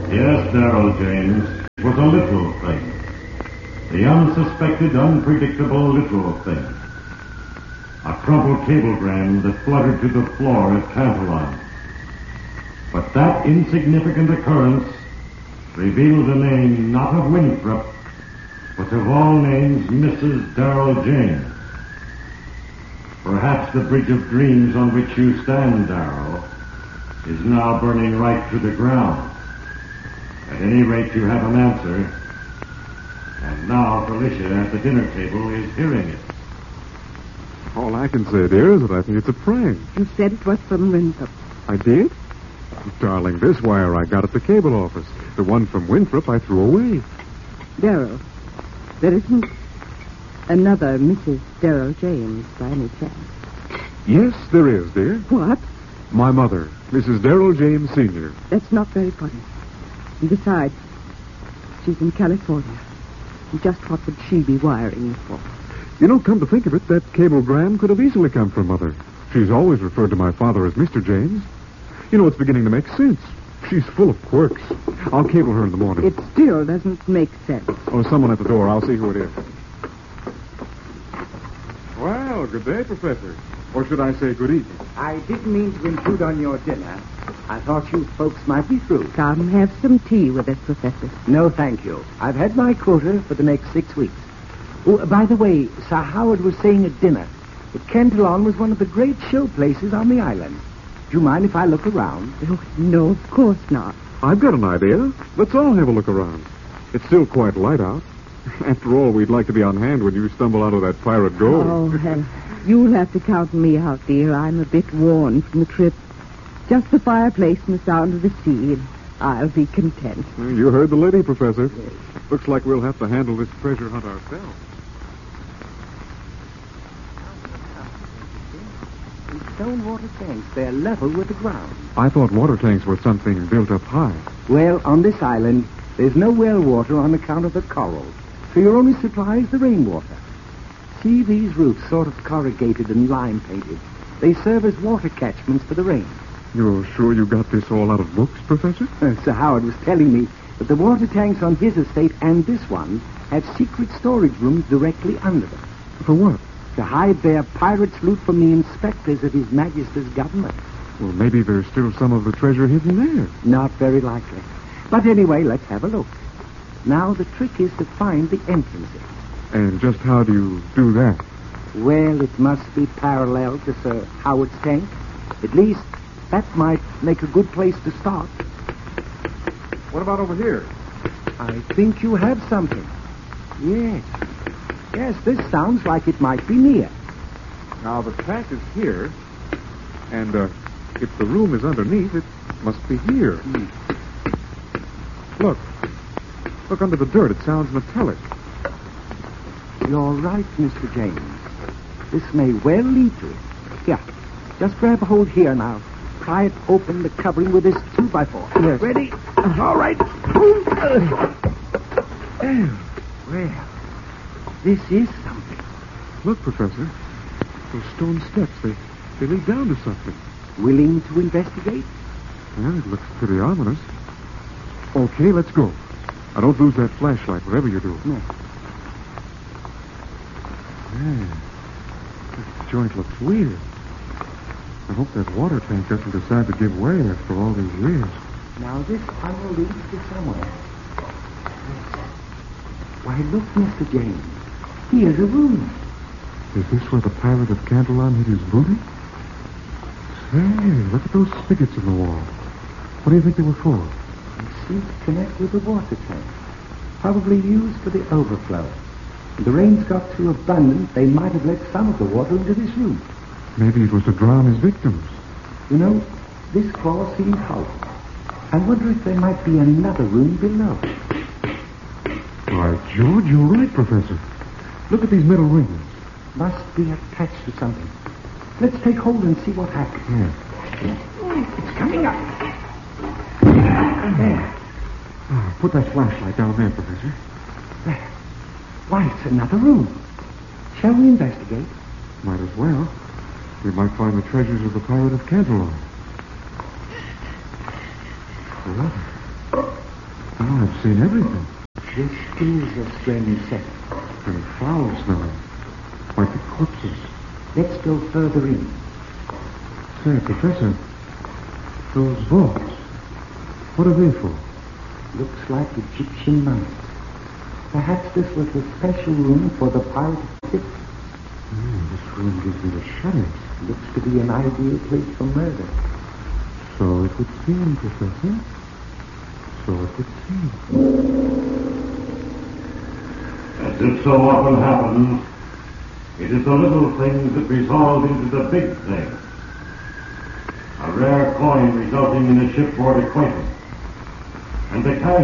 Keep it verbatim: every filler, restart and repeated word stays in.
Yes, Darrell James. It was a little thing. The unsuspected, unpredictable little thing. A crumpled cablegram that fluttered to the floor at Cantillon. But that insignificant occurrence revealed a name not of Winthrop, but of all names, Missus Darrell James. Perhaps the bridge of dreams on which you stand, Darrell, is now burning right to the ground. At any rate, you have an answer. And now Felicia at the dinner table is hearing it. All I can say, dear, is that I think it's a prank. You said it was from Winthrop. I did? Darling, this wire I got at the cable office. The one from Winthrop I threw away. Darrell, there isn't another Missus Darrell James by any chance? Yes, there is, dear. What? My mother, Missus Darrell James Senior That's not very funny. And besides, she's in California. And just what would she be wiring you for? You know, come to think of it, that cablegram could have easily come from Mother. She's always referred to my father as Mister James. You know, it's beginning to make sense. She's full of quirks. I'll cable her in the morning. It still doesn't make sense. Oh, someone at the door. I'll see who it is. Well, good day, Professor. Or should I say good evening? I didn't mean to intrude on your dinner. I thought you folks might be through. Come, have some tea with us, Professor. No, thank you. I've had my quota for the next six weeks. Oh, by the way, Sir Howard was saying at dinner that Cantillon was one of the great show places on the island. Do you mind if I look around? Oh, no, of course not. I've got an idea. Let's all have a look around. It's still quite light out. After all, we'd like to be on hand when you stumble out of that pirate gold. Oh, well, you'll have to count me out, dear. I'm a bit worn from the trip. Just the fireplace and the sound of the sea, and I'll be content. You heard the lady, Professor. Looks like we'll have to handle this treasure hunt ourselves. Stone water tanks, they're level with the ground. I thought water tanks were something built up high. Well, on this island, there's no well water on account of the coral, so your only supply is the rainwater. See these roofs sort of corrugated and lime painted. They serve as water catchments for the rain. You're sure you got this all out of books, Professor? Uh, Sir Howard was telling me that the water tanks on his estate and this one have secret storage rooms directly under them. For what? To hide their pirates' loot from the inspectors of His Majesty's government. Well, maybe there's still some of the treasure hidden there. Not very likely. But anyway, let's have a look. Now, the trick is to find the entrances. And just how do you do that? Well, it must be parallel to Sir Howard's tank. At least, that might make a good place to start. What about over here? I think you have something. Yes. Yes, this sounds like it might be near. Now, the tank is here, and uh, if the room is underneath, it must be here. Hmm. Look. Look under the dirt. It sounds metallic. You're right, Mister James. This may well lead to it. Here, just grab a hold here now. Pry it open the covering with this two by four. Yes. Ready? All right. Oh, well, this is something. Look, Professor. Those stone steps, they, they lead down to something. Willing to investigate? Well, it looks pretty ominous. Okay, let's go. Now, don't lose that flashlight, whatever you do. No. Man, this joint looks weird. I hope that water tank doesn't decide to give way after all these years. Now, this tunnel leads to somewhere. Why, look, Mister James. Here's a room. Is this where the pirate of Cantillon hid his booty? Say, look at those spigots in the wall. What do you think they were for? They seem to connect with the water tank. Probably used for the overflow. When the rains got too abundant, they might have let some of the water into this room. Maybe it was to drown his victims. You know, this claw seems hollow. I wonder if there might be another room below. Why, George, you're right, Professor. Look at these metal rings. Must be attached to something. Let's take hold and see what happens. Yeah. It's coming up. There. Oh, put that flashlight down there, Professor. There. Why, it's another room. Shall we investigate? Might as well. We might find the treasures of the pirate of Cantillon. Well, Oh, I've seen everything. This is a strange setup. And flowers now. Like the corpses. Let's go further in. Say, Professor, those vaults, what are they for? Looks like Egyptian mummies. Perhaps this was a special room for the pirate ship. Mm, this room gives me the shudders. Looks to be an ideal place for murder. So it would seem, Professor. So it would seem. As it so often happens, it is the little things that resolve into the big thing. A rare coin resulting in a shipboard acquaintance. And the cash